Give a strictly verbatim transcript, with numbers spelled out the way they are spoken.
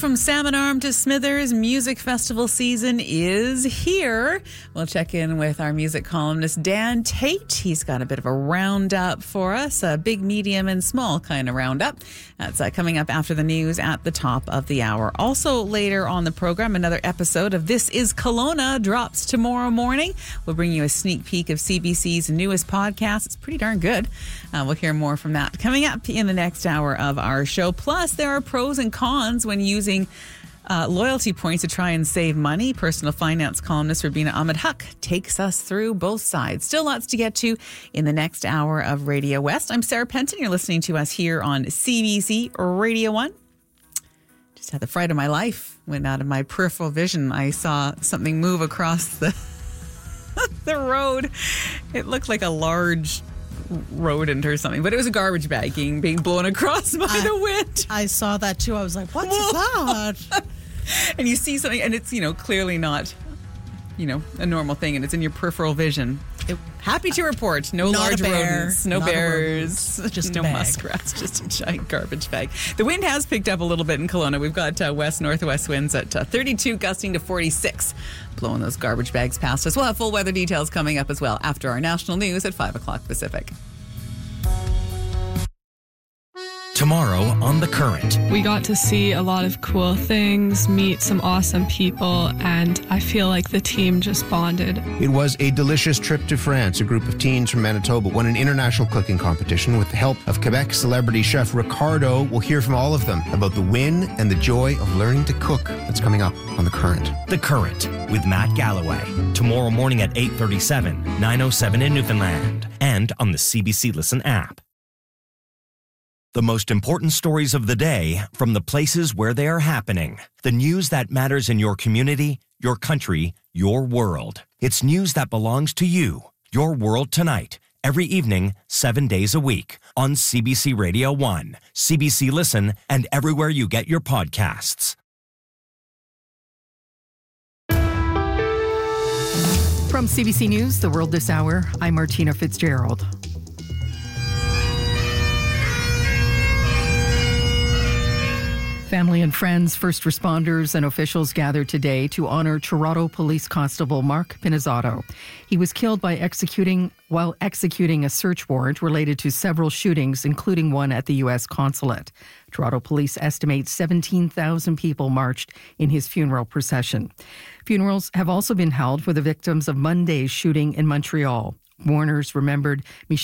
from Salmon Arm to Smithers, music festival season is here. We'll check in with our music columnist, Dan Tate. He's got a bit of a roundup for us, a big, medium, and small kind of roundup. That's uh, coming up after the news at the top of the hour. Also later on the program, another episode of This is Kelowna drops tomorrow morning. We'll bring you a sneak peek of C B C's newest podcast. It's pretty darn good. Uh, we'll hear more from that coming up in the next hour of our show. Plus, there are pros and cons when using uh, loyalty points to try and save money. Personal finance columnist Rubina Ahmed-Haq takes us through both sides. Still lots to get to in the next hour of Radio West. I'm Sarah Penton. You're listening to us here on C B C Radio one. Just had the fright of my life. Went out of my peripheral vision. I saw something move across the the road. It looked like a large rodent or something, but it was a garbage bag being, being blown across by I, the wind. I saw that too. I was like, what's that? And you see something, and it's, you know, clearly not, you know, a normal thing, and it's in your peripheral vision. It, happy to report, no Not large a bear, rodents, no not a bears, rodent, just a no bag. muskrats, just a giant garbage bag. The wind has picked up a little bit in Kelowna. We've got uh, west-northwest winds at uh, thirty-two, gusting to forty-six, blowing those garbage bags past us. We'll have full weather details coming up as well after our national news at five o'clock Pacific. Tomorrow on The Current. We got to see a lot of cool things, meet some awesome people, and I feel like the team just bonded. It was a delicious trip to France. A group of teens from Manitoba won an international cooking competition with the help of Quebec celebrity chef Ricardo. We'll hear from all of them about the win and the joy of learning to cook. That's coming up on The Current. The Current with Matt Galloway. Tomorrow morning at eight thirty-seven, nine oh seven in Newfoundland, and on the C B C Listen app. The most important stories of the day from the places where they are happening. The news that matters in your community, your country, your world. It's news that belongs to you. Your World Tonight. Every evening, seven days a week. On C B C Radio one, C B C Listen, and everywhere you get your podcasts. From C B C News, The World This Hour, I'm Martina Fitzgerald. Family and friends, first responders, and officials gathered today to honor Toronto Police Constable Mark Pinizzato. He was killed by executing while executing a search warrant related to several shootings, including one at the U S consulate. Toronto police estimate seventeen thousand people marched in his funeral procession. Funerals have also been held for the victims of Monday's shooting in Montreal. Mourners remembered Michel